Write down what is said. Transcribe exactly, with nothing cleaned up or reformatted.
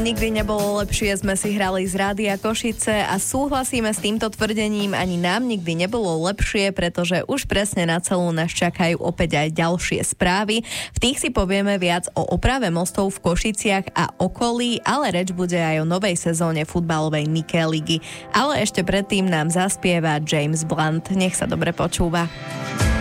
Nikdy nebolo lepšie, sme si hrali z Rádia Košice a súhlasíme s týmto tvrdením, ani nám nikdy nebolo lepšie, pretože už presne na celú nás čakajú opäť aj ďalšie správy. V tých si povieme viac o oprave mostov v Košiciach a okolí, ale reč bude aj o novej sezóne futbalovej Nike ligy. Ale ešte predtým nám zaspieva James Blunt. Nech sa dobre počúva.